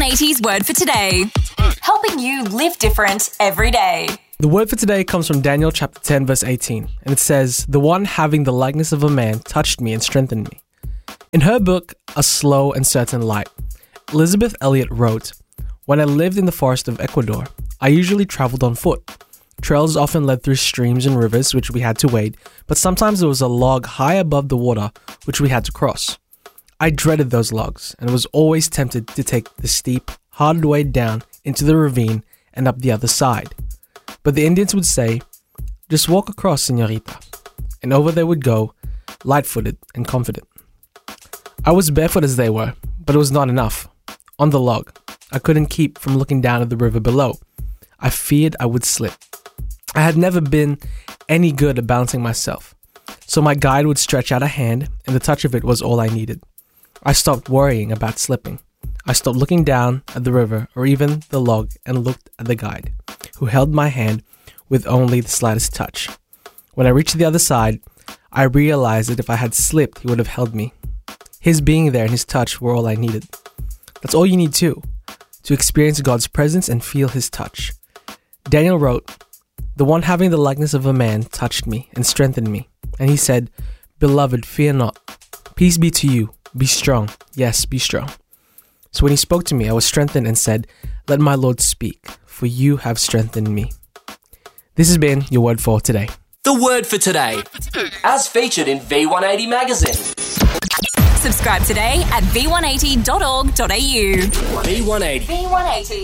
V180's Word for Today. Helping you live different every day. The word for today comes from Daniel chapter 10 verse 18, and it says, "The one having the likeness of a man touched me and strengthened me." In her book, A Slow and Certain Light, Elizabeth Elliot wrote, "When I lived in the forest of Ecuador, I usually traveled on foot. Trails often led through streams and rivers which we had to wade, but sometimes there was a log high above the water which we had to cross. I dreaded those logs and was always tempted to take the steep, hard way down into the ravine and up the other side. But the Indians would say, 'Just walk across, señorita,' and over they would go, light-footed and confident. I was barefoot as they were, but it was not enough. On the log, I couldn't keep from looking down at the river below. I feared I would slip. I had never been any good at balancing myself, so my guide would stretch out a hand, and the touch of it was all I needed. I stopped worrying about slipping. I stopped looking down at the river or even the log and looked at the guide, who held my hand with only the slightest touch. When I reached the other side, I realized that if I had slipped, he would have held me. His being there and his touch were all I needed. That's all you need too, to experience God's presence and feel his touch." Daniel wrote, "The one having the likeness of a man touched me and strengthened me. And he said, 'Beloved, fear not. Peace be to you. Be strong. Yes, be strong.' So when he spoke to me, I was strengthened and said, 'Let my Lord speak, for you have strengthened me.'" This has been your word for today. The word for today, as featured in V180 magazine. Subscribe today at v180.org.au. V180. V180.